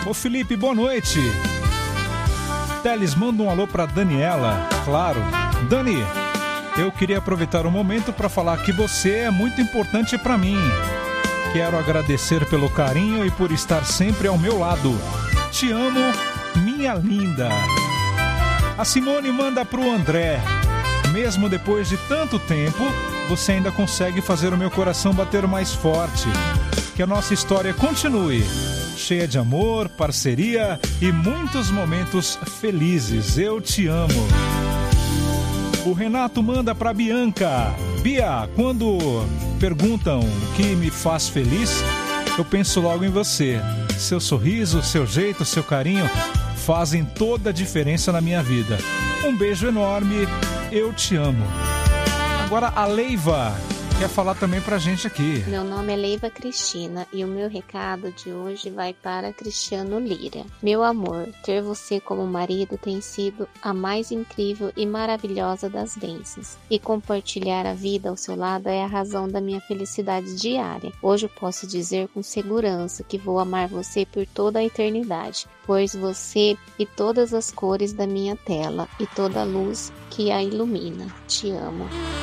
Ô Felipe, boa noite. Teles, manda um alô pra Daniela. Claro. Dani, eu queria aproveitar o momento para falar que você é muito importante para mim. Quero agradecer pelo carinho e por estar sempre ao meu lado. Te amo, minha linda. A Simone manda pro André. Mesmo depois de tanto tempo, você ainda consegue fazer o meu coração bater mais forte. Que a nossa história continue, cheia de amor, parceria e muitos momentos felizes. Eu te amo. O Renato manda pra Bianca. Bia, quando perguntam o que me faz feliz, eu penso logo em você. Seu sorriso, seu jeito, seu carinho fazem toda a diferença na minha vida. Um beijo enorme, eu te amo. Agora a Leiva quer falar também pra gente aqui. Meu nome é Leiva Cristina e o meu recado de hoje vai para Cristiano Lira. Meu amor, ter você como marido tem sido a mais incrível e maravilhosa das bênçãos. E compartilhar a vida ao seu lado é a razão da minha felicidade diária. Hoje eu posso dizer com segurança que vou amar você por toda a eternidade, pois você e todas as cores da minha tela e toda a luz que a ilumina. Te amo.